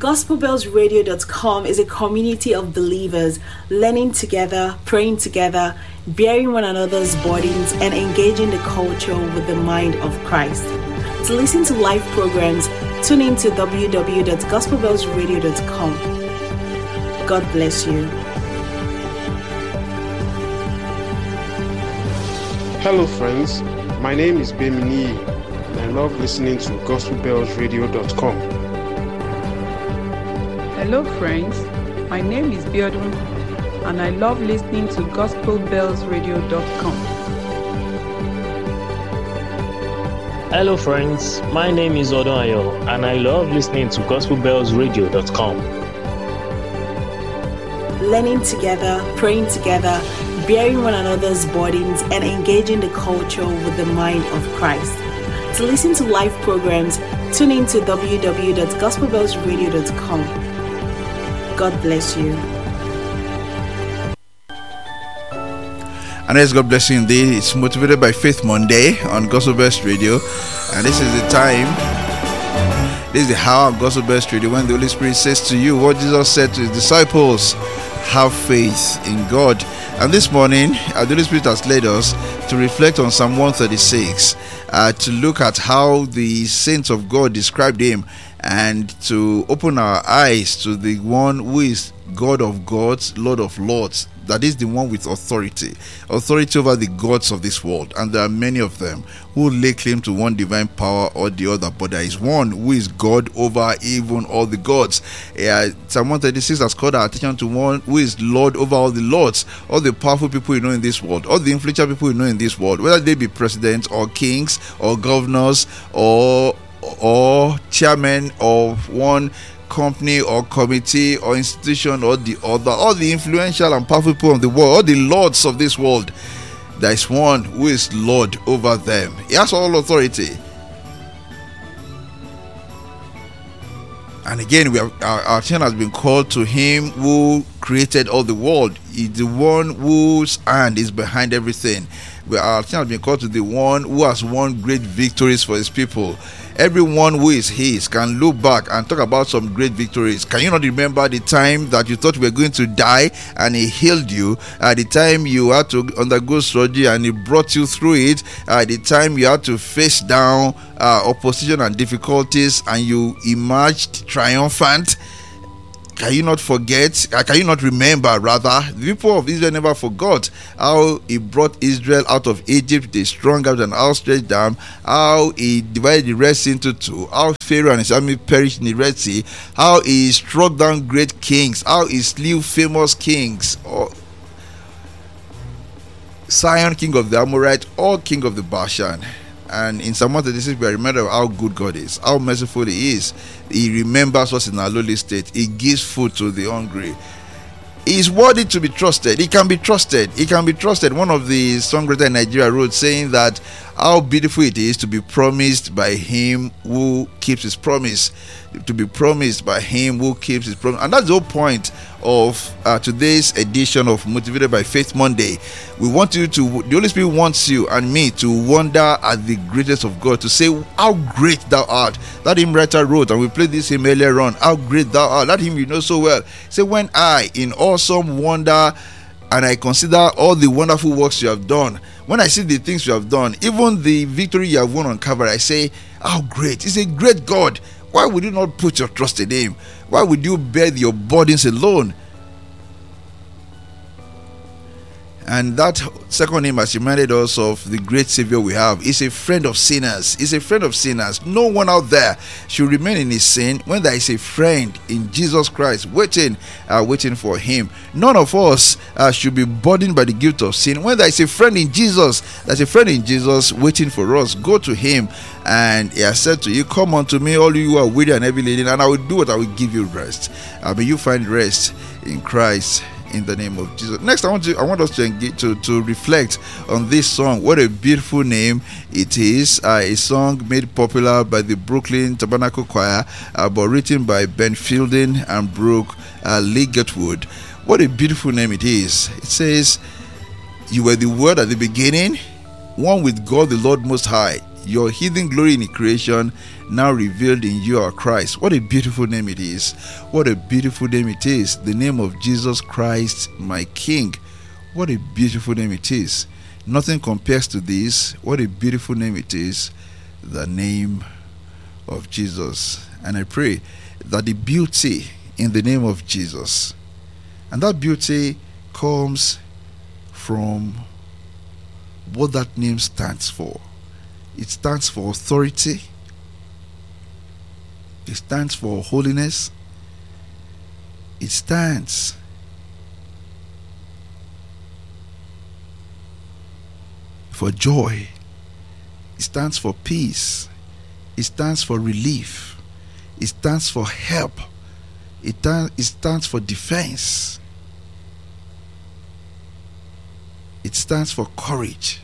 GospelBellsRadio.com is a community of believers learning together, praying together, bearing one another's burdens, and engaging the culture with the mind of Christ. To listen to live programs, tune in to www.gospelbellsradio.com. God bless you. Hello friends, my name is Bemini and I love listening to GospelBellsRadio.com. Hello friends, my name is Biodun and I love listening to GospelBellsRadio.com. Hello friends, my name is Odonayo and I love listening to GospelBellsRadio.com. Learning together, praying together, bearing one another's burdens, and engaging the culture with the mind of Christ. To listen to live programs, tune in to www.gospelbellsradio.com. God bless you. And as God bless you indeed, it's Motivated by Faith Monday on Gospel Best Radio. And this is the time, this is the hour of Gospel Best Radio when the Holy Spirit says to you what Jesus said to his disciples: have faith in God. And this morning, the Holy Spirit has led us to reflect on Psalm 136, to look at how the saints of God described him, and to open our eyes to the one who is God of gods, Lord of lords. That is the one with authority over the gods of this world. And there are many of them who lay claim to one divine power or the other, but there is one who is God over even all the gods. Psalm 136 has called our attention to one who is Lord over all the lords, all the powerful people you know in this world, all the influential people you know in this world, whether they be presidents or kings or governors or chairmen of one company or committee or institution or the other, all the influential and powerful people of the world, all the lords of this world. There is one who is Lord over them. He has all authority. And again, our attention has been called to him who created all the world. He's the one whose hand is behind everything. Our attention has been called to the one who has won great victories for his people. Everyone who is his can look back and talk about some great victories. Can you not remember the time that you thought you were going to die and he healed you? At the time you had to undergo surgery and he brought you through it. At the time you had to face down opposition and difficulties and you emerged triumphant. Can you not forget? Can you not remember, rather? The people of Israel never forgot how he brought Israel out of Egypt with a strong arm and outstretched arm, how he divided the Red Sea into two, how Pharaoh and his army perished in the Red Sea, how he struck down great kings, how he slew famous kings, Sihon, king of the Amorites, or king of the Bashan. And in Psalm 136, we are reminded of how good God is, how merciful he is. He remembers us in our lowly state. He gives food to the hungry. He is worthy to be trusted. He can be trusted. He can be trusted. One of the songwriters in Nigeria wrote, saying that how beautiful it is to be promised by him who keeps his promise. To be promised by him who keeps his promise. And that's the whole point of today's edition of Motivated by Faith Monday. We want you to, the Holy Spirit wants you and me to wonder at the greatness of God, to say how great thou art. That hymn writer wrote, and we played this hymn earlier on, how great thou art. That hymn you know so well. Say, when I in awesome wonder and I consider all the wonderful works you have done, when I see the things you have done, even the victory you have won on Calvary, I say, how great. He's a great God. Why would you not put your trust in him? Why would you bear your burdens alone? And that second hymn has reminded us of the great Savior we have. He's a friend of sinners. He's a friend of sinners. No one out there should remain in his sin when there is a friend in Jesus Christ waiting for him. None of us should be burdened by the guilt of sin when there is a friend in Jesus. There's a friend in Jesus waiting for us. Go to him, and he has said to you, come unto me, all you who are weary and heavy laden, and I will do what I will give you rest. May you find rest in Christ, in the name of Jesus. Next, I want us to engage, to reflect on this song. What a beautiful name it is. A song made popular by the Brooklyn Tabernacle Choir, but written by Ben Fielding and Brooke Ligetwood. What a beautiful name it is. It says, you were the Word at the beginning, one with God the Lord Most High. your hidden glory in creation now revealed in you are Christ. What a beautiful name it is. What a beautiful name it is. The name of Jesus Christ, my King. What a beautiful name it is. Nothing compares to this. What a beautiful name it is. The name of Jesus. And I pray that the beauty in the name of Jesus, and that beauty comes from what that name stands for. It stands for authority. It stands for holiness. It stands for joy. It stands for peace. It stands for relief. It stands for help. It stands for defense. It stands for courage.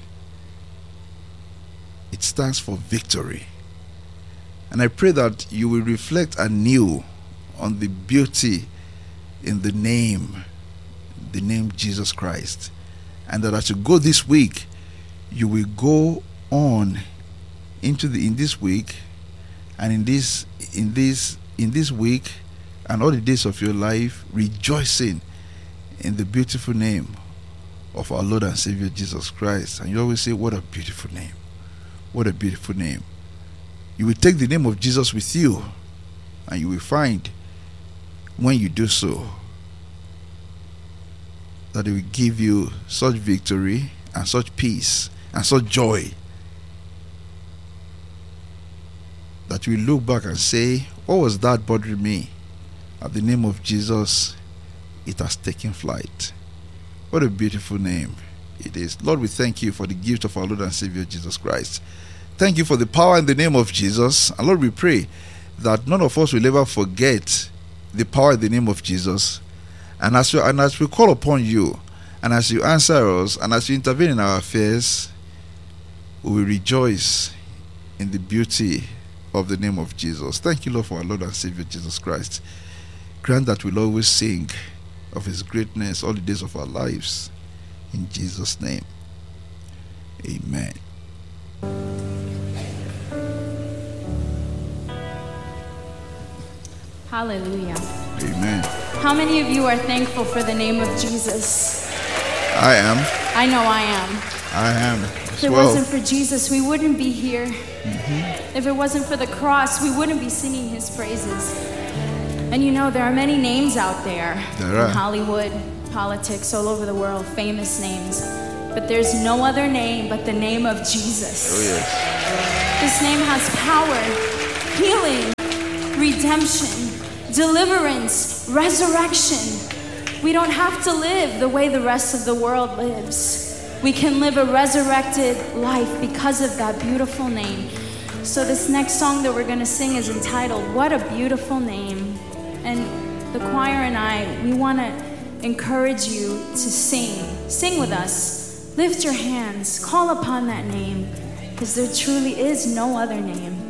It stands for victory. And I pray that you will reflect anew on the beauty in the name Jesus Christ. And that as you go this week, you will go on in this week and in this week and all the days of your life, rejoicing in the beautiful name of our Lord and Savior Jesus Christ. And you always say, what a beautiful name. What a beautiful name. You will take the name of Jesus with you, and you will find when you do so that it will give you such victory and such peace and such joy that you will look back and say, what was that bothering me? At the name of Jesus, it has taken flight. What a beautiful name it is. Lord, we thank you for the gift of our Lord and Savior Jesus Christ. Thank you for the power in the name of Jesus. And Lord, we pray that none of us will ever forget the power in the name of Jesus. And as we call upon you, and as you answer us, and as you intervene in our affairs, we will rejoice in the beauty of the name of Jesus. Thank you, Lord, for our Lord and Savior Jesus Christ. Grant that we'll always sing of his greatness all the days of our lives. In Jesus' name, amen. Hallelujah. Amen. How many of you are thankful for the name of Jesus? I am. I know I am. I am. If it wasn't for Jesus, we wouldn't be here. If it wasn't for the cross, we wouldn't be singing his praises. And you know, there are many names out there in Hollywood, politics, all over the world, famous names. But there's no other name but the name of Jesus. Oh, yes. This name has power, healing, redemption, deliverance, resurrection. We don't have to live the way the rest of the world lives. We can live a resurrected life because of that beautiful name. So this next song that we're going to sing is entitled, What a Beautiful Name. And the choir and I, we want to encourage you to sing. Sing with us. Lift your hands. Call upon that name, because there truly is no other name.